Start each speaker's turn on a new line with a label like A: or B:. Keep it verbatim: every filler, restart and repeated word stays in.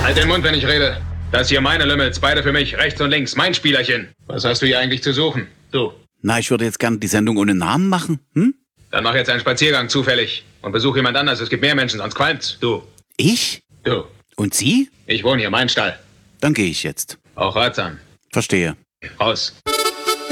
A: Halt den Mund, wenn ich rede. Das hier meine Lümmels, beide für mich, rechts und links, mein Spielerchen. Was hast du hier eigentlich zu suchen? Du.
B: Na, ich würde jetzt gerne die Sendung ohne Namen machen, hm?
A: Dann mach jetzt einen Spaziergang zufällig und besuch jemand anders. Es gibt mehr Menschen, sonst qualmt's. Du.
B: Ich?
A: Du.
B: Und Sie?
A: Ich wohne hier, mein Stall.
B: Dann gehe ich jetzt.
A: Auch ratsam.
B: Verstehe.
A: Raus.